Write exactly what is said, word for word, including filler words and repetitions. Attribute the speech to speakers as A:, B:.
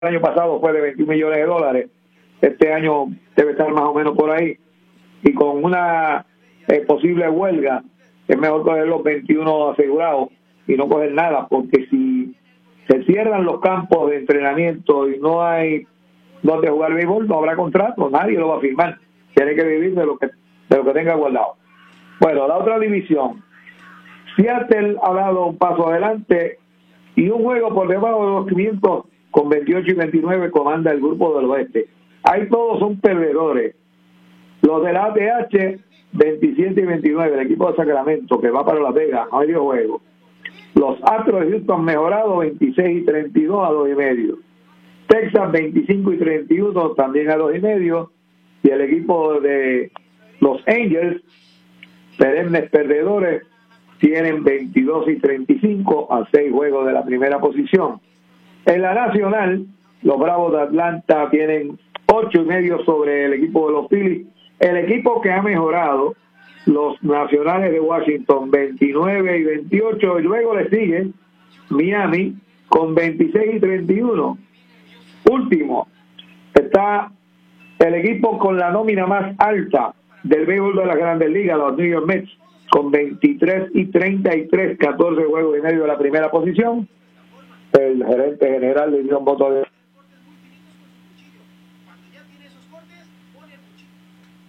A: el año pasado fue de veintiún millones de dólares, este año debe estar más o menos por ahí, y con una eh, posible huelga, es mejor coger los veintiuno asegurados y no coger nada, porque si se cierran los campos de entrenamiento y no hay donde jugar béisbol, no habrá contrato, nadie lo va a firmar, tiene que vivir de lo que, de lo que tenga guardado. Bueno, la otra división, Seattle ha dado un paso adelante y un juego por debajo de los quinientos con veintiocho y veintinueve comanda el grupo del oeste. Ahí todos son perdedores. Los de la A T H, veintisiete y veintinueve, el equipo de Sacramento, que va para Las Vegas, a medio juego. Los Astros de Houston mejorados, veintiséis y treinta y dos a dos y medio. Texas, veinticinco y treinta y uno, también a dos y medio. Y el equipo de los Angels, perennes perdedores, tienen veintidós y treinta y cinco a seis juegos de la primera posición. En la nacional, los Bravos de Atlanta tienen ocho y medio sobre el equipo de los Phillies. El equipo que ha mejorado, los Nacionales de Washington, veintinueve y veintiocho, y luego le sigue Miami con veintiséis y treinta y uno. Último está el equipo con la nómina más alta del béisbol de las Grandes Ligas, los New York Mets, con veintitrés y treinta y tres, catorce juegos y medio de la primera posición. El gerente general le dio un voto de